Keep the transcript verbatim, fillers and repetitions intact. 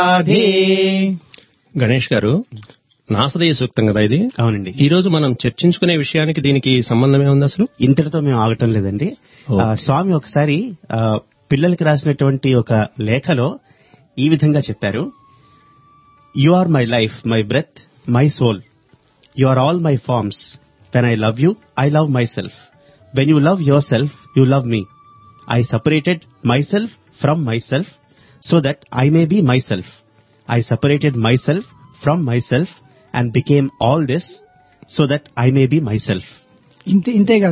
రాధే. గణేష్ గారు, నాసదీయ సూక్తం కదా ఇది? అవునండి. ఈ రోజు మనం చర్చించుకునే విషయానికి దీనికి సంబంధమే ఉంది అసలు? ఇంతటితో మేము ఆగటం లేదండి. ఆ, స్వామి ఒకసారి ఆ, పిల్లలకి రాసినటువంటి ఒక లేఖలో ఈ విధంగా చెప్పారు. You are my life, my breath, my soul. You are all my forms. When I love you, I love my self. When you love your self, you love me. I separated myself from myself so that I may be myself. I separated myself from myself and became all this so that I may be myself. ఇంతే ఇంతే